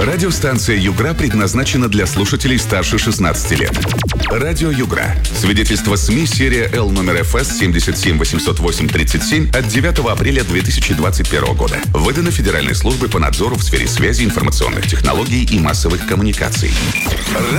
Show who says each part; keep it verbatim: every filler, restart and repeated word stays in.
Speaker 1: Радиостанция «Югра» предназначена для слушателей старше шестнадцати лет. Радио «Югра». Свидетельство СМИ серия Л номер эф эс семь семь восемь ноль восемь тридцать семь от девятого апреля две тысячи двадцать первого года. Выдано Федеральной службой по надзору в сфере связи, информационных технологий и массовых коммуникаций.